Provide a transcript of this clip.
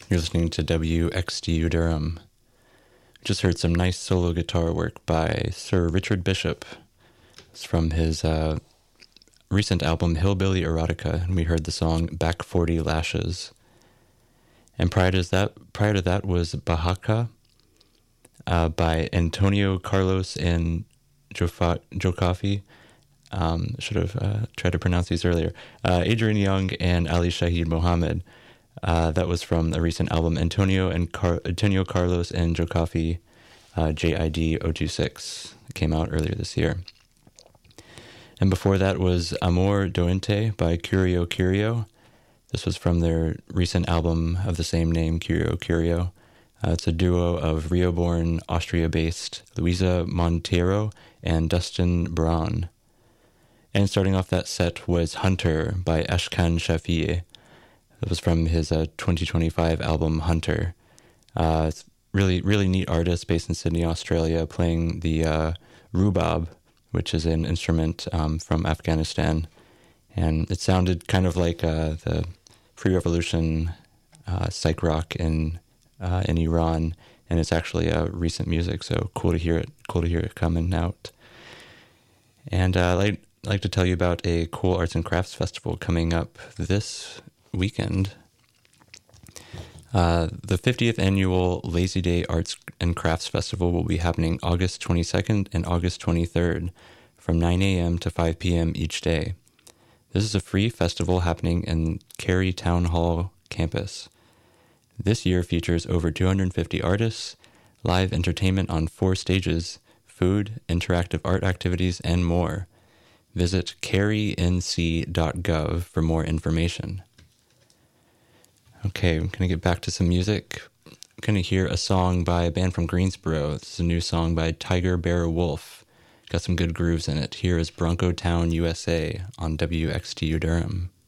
You're listening to WXTU Durham. Just heard some nice solo guitar work by Sir Richard Bishop. It's from his recent album Hillbilly Erotica, and we heard the song Back 40 Lashes. And prior to that was Bahaka by Antonio Carlos and Jokafi. Should have tried to pronounce these earlier. Adrian Young and Ali Shahid Mohammed. That was from the recent album Antonio Carlos and Jokafi, JID 026. It came out earlier this year. And before that was Amor Doente by Curio Curio. This was from their recent album of the same name, Curio Curio. It's a duo of Rio-born, Austria-based Luisa Montero and Dustin Braun. And starting off that set was Hunter by Ashkan Shafii. It was from his 2025 album Hunter. It's really, really neat artist based in Sydney, Australia, playing the rhubarb, which is an instrument from Afghanistan. And it sounded kind of like the pre-revolution psych rock in Iran, and it's actually recent music, so cool to hear it coming out. And I'd like to tell you about a cool arts and crafts festival coming up this weekend. The 50th annual Lazy Day Arts and Crafts Festival will be happening August 22nd and August 23rd from 9 a.m. to 5 p.m. each day. This is a free festival happening in Cary Town Hall campus. This year features over 250 artists, live entertainment on 4 stages, food, interactive art activities, and more. Visit carync.gov for more information. Okay, I'm going to get back to some music. I'm going to hear a song by a band from Greensboro. This is a new song by Tiger Bear Wolf. Got some good grooves in it. Here is Bronco Town, USA on WXTU Durham.